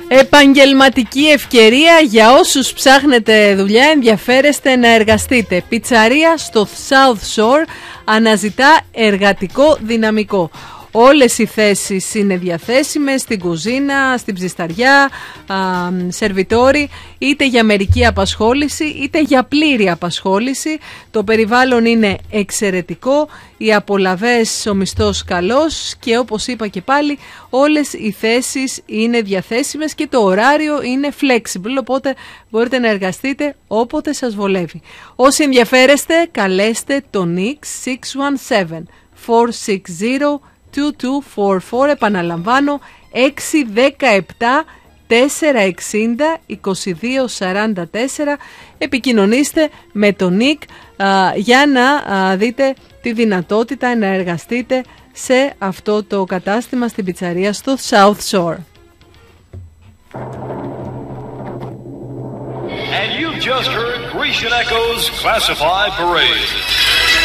Επαγγελματική ευκαιρία για όσους ψάχνετε δουλειά, ενδιαφέρεστε να εργαστείτε. Πιτσαρία στο South Shore αναζητά εργατικό δυναμικό. Όλες οι θέσεις είναι διαθέσιμες στην κουζίνα, στην ψισταριά, σερβιτόρι, είτε για μερική απασχόληση είτε για πλήρη απασχόληση. Το περιβάλλον είναι εξαιρετικό, οι απολαβές, ο μισθός καλός και όπως είπα και πάλι όλες οι θέσεις είναι διαθέσιμες και το ωράριο είναι flexible, οπότε μπορείτε να εργαστείτε όποτε σας βολεύει. Όσοι ενδιαφέρεστε καλέστε το Nick 617-460-2244, επαναλαμβάνω 617-460-2244. Επικοινωνήστε με τον Νίκ για να δείτε τη δυνατότητα να εργαστείτε σε αυτό το κατάστημα στην πιτσαρία στο South Shore. And you've just heard Grecian Echo's Classified Parade.